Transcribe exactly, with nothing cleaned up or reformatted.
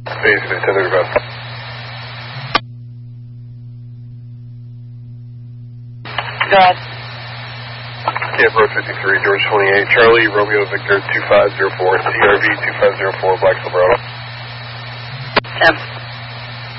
Base ten thirty-five. Go ahead. Camp Road fifty-three, George twenty-eight, Charlie, Romeo Victor two five zero four, C R V two five zero four, Black Silverado. ten.